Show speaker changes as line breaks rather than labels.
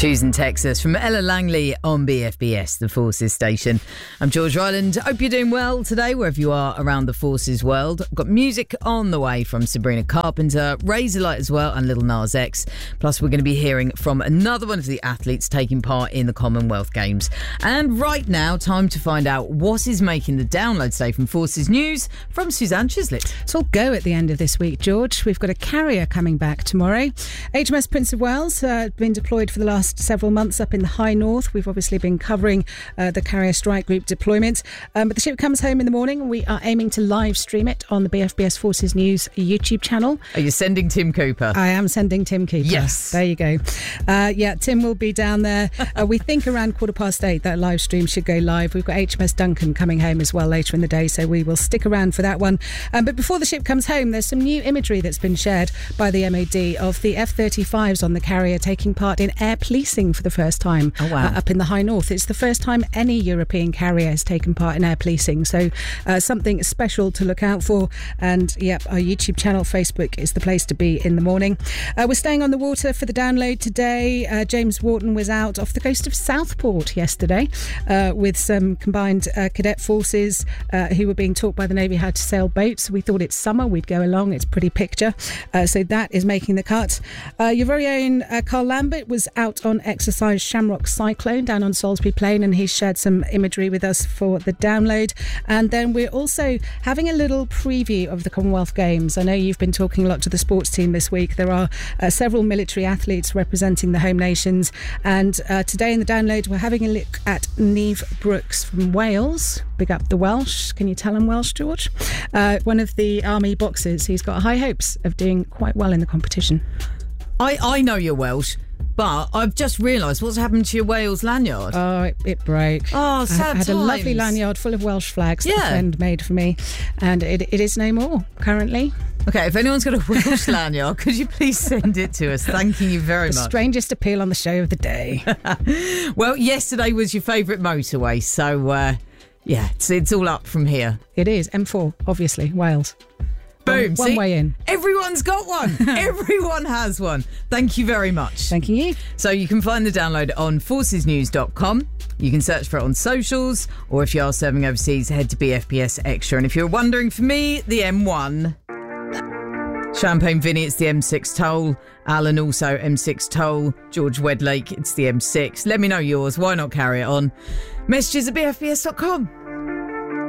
Choosing Texas from Ella Langley on BFBS, the Forces station. I'm George Ryland. Hope you're doing well today, wherever you are around the Forces world. I've got music on the way from Sabrina Carpenter, Razorlight as well, and Lil Nas X. Plus, we're going to be hearing from another one of the athletes taking part in the Commonwealth Games. And right now, time to find out what is making the download today from Forces News from Suzanne Chislett.
It's all go at the end of this week, George. We've got a carrier coming back tomorrow. HMS Prince of Wales been deployed for the last several months up in the high north. We've obviously been covering the Carrier Strike Group deployment, but the ship comes home in the morning. We are aiming to live stream it on the BFBS Forces News YouTube channel.
Are you sending Tim Cooper?
I am sending Tim Cooper.
Yes.
There you go. Tim will be down there. We think around 8:15 that live stream should go live. We've got HMS Duncan coming home as well later in the day, so we will stick around for that one. But before the ship comes home, there's some new imagery that's been shared by the MOD of the F-35s on the carrier taking part in air policing for the first time.
Oh, wow.
Up in the high north. It's the first time any European carrier has taken part in air policing, so something special to look out for. And our YouTube channel, Facebook, is the place to be in the morning. We're staying on the water for the download today. James Wharton was out off the coast of Southport yesterday with some combined cadet forces who were being taught by the Navy how to sail boats. We thought it's summer, we'd go along. It's a pretty picture. So that is making the cut. Your very own Carl Lambert was out on exercise Shamrock Cyclone down on Salisbury Plain, and he's shared some imagery with us for the download. And then we're also having a little preview of the Commonwealth Games. I know you've been talking a lot to the sports team this week. There are several military athletes representing the home nations, and today in the download we're having a look at Niamh Brooks from Wales. Big up the Welsh. Can you tell him Welsh, George? One of the army boxers. He's got high hopes of doing quite well in the competition.
I know you're Welsh, but I've just realised what's happened to your Wales lanyard.
Oh, it broke.
Oh, sad
I had
times.
a lovely lanyard full of Welsh flags that a friend made for me, and it is no more currently.
Okay, if anyone's got a Welsh lanyard, could you please send it to us? Thanking you very much.
Strangest appeal on the show of the day.
Well, yesterday was your favourite motorway, so it's all up from here.
It is M4, obviously, Wales.
Boom.
One way in.
Everyone's got one. Everyone has one. Thank you very much.
Thank you.
So you can find the download on forcesnews.com. You can search for it on socials, or if you are serving overseas, head to BFBS Extra. And if you're wondering, for me, the M1. Champagne Vinny, it's the M6 toll. Alan, also M6 toll. George Wedlake, it's the M6. Let me know yours. Why not carry it on? Messages at BFBS.com.